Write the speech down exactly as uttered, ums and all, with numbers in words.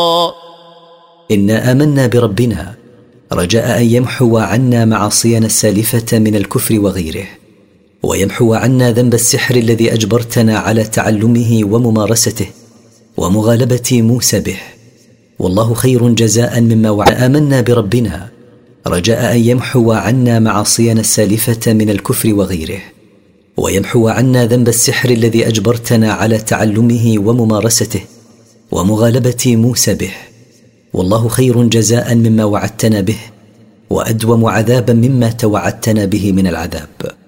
إنا آمنا بربنا رجاء أن يمحو عنا معاصينا السالفة من الكفر وغيره، ويمحو عنا ذنب السحر الذي أجبرتنا على تعلمه وممارسته ومغالبة موسى به، والله خير جزاء مما وعد. آمنا بربنا رجاء أن يمحو عنا معاصينا السالفة من الكفر وغيره، ويمحو عنا ذنب السحر الذي أجبرتنا على تعلمه وممارسته ومغالبة موسى به، والله خير جزاء مما وعدتنا به، وأدوم عذابا مما توعدتنا به من العذاب.